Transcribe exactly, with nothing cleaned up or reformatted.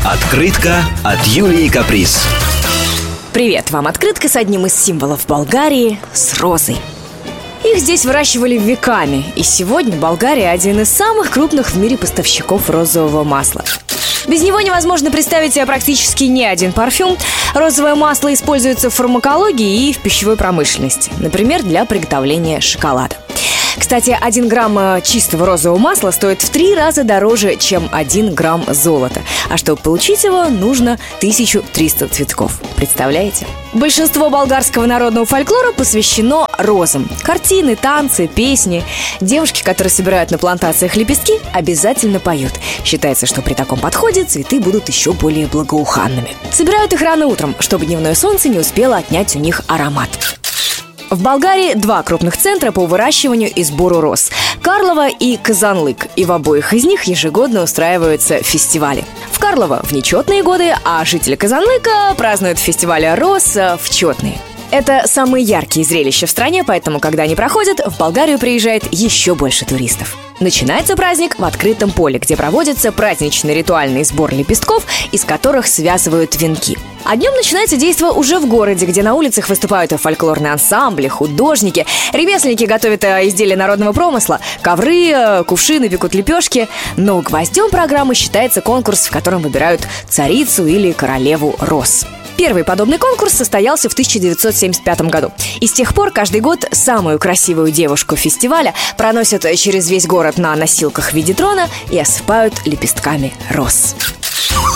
Открытка от Юлии Каприз. Привет! Вам открытка с одним из символов Болгарии – с розой. Их здесь выращивали веками, и сегодня Болгария – один из самых крупных в мире поставщиков розового масла. Без него невозможно представить себе практически ни один парфюм. Розовое масло используется в фармакологии и в пищевой промышленности, например, для приготовления шоколада. Кстати, один грамм чистого розового масла стоит в три раза дороже, чем один грамм золота. А чтобы получить его, нужно тысяча триста цветков. Представляете? Большинство болгарского народного фольклора посвящено розам. Картины, танцы, песни. Девушки, которые собирают на плантациях лепестки, обязательно поют. Считается, что при таком подходе цветы будут еще более благоуханными. Собирают их рано утром, чтобы дневное солнце не успело отнять у них аромат. В Болгарии два крупных центра по выращиванию и сбору роз – Карлово и Казанлык. И в обоих из них ежегодно устраиваются фестивали. В Карлово в нечетные годы, а жители Казанлыка празднуют фестивали роз в четные. Это самые яркие зрелища в стране, поэтому, когда они проходят, в Болгарию приезжает еще больше туристов. Начинается праздник в открытом поле, где проводится праздничный ритуальный сбор лепестков, из которых связывают венки. А днем начинается действо уже в городе, где на улицах выступают фольклорные ансамбли, художники, ремесленники готовят изделия народного промысла, ковры, кувшины, пекут лепешки. Но гвоздем программы считается конкурс, в котором выбирают царицу или королеву роз. Первый подобный конкурс состоялся в тысяча девятьсот семьдесят пятом году. И с тех пор каждый год самую красивую девушку фестиваля проносят через весь город на носилках в виде трона и осыпают лепестками роз.